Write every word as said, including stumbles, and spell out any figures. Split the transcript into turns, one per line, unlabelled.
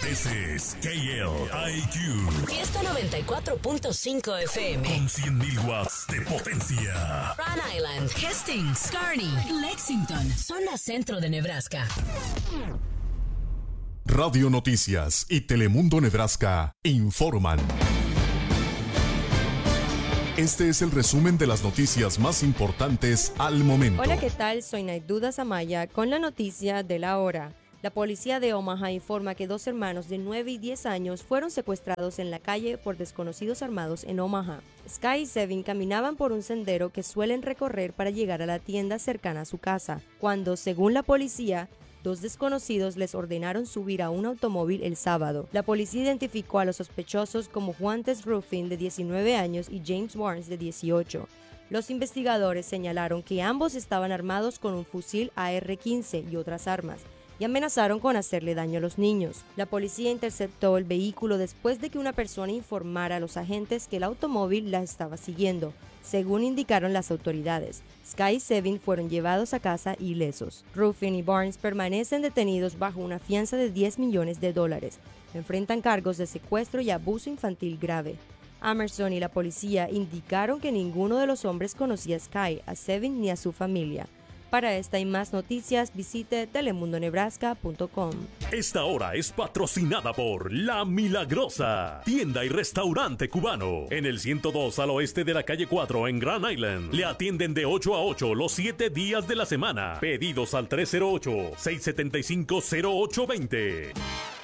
This is K L I Q.
Fiesta noventa y cuatro punto cinco F M.
Con cien mil watts de potencia.
Rhode Island, Hastings, Kearney, Lexington, zona centro de Nebraska.
Radio Noticias y Telemundo Nebraska informan. Este es el resumen de las noticias más importantes al momento.
Hola, ¿qué tal? Soy Naiduda Samaya con la noticia de la hora. La policía de Omaha informa que dos hermanos de nueve y diez años fueron secuestrados en la calle por desconocidos armados en Omaha. Sky y Sevin caminaban por un sendero que suelen recorrer para llegar a la tienda cercana a su casa, cuando, según la policía, dos desconocidos les ordenaron subir a un automóvil el sábado. La policía identificó a los sospechosos como Juan Tess Ruffin, de diecinueve años, y James Warnes, de dieciocho. Los investigadores señalaron que ambos estaban armados con un fusil A R quince y otras armas, y amenazaron con hacerle daño a los niños. La policía interceptó el vehículo después de que una persona informara a los agentes que el automóvil la estaba siguiendo, según indicaron las autoridades. Sky y Sevin fueron llevados a casa ilesos. Ruffin y Barnes permanecen detenidos bajo una fianza de diez millones de dólares. Enfrentan cargos de secuestro y abuso infantil grave. Amerson y la policía indicaron que ninguno de los hombres conocía a Sky, a Sevin ni a su familia. Para esta y más noticias, visite telemundo nebraska punto com.
Esta hora es patrocinada por La Milagrosa, tienda y restaurante cubano. En el ciento dos al oeste de la calle cuatro en Grand Island. Le atienden de ocho a ocho los siete días de la semana. Pedidos al tres cero ocho, seis siete cinco, cero ocho dos cero.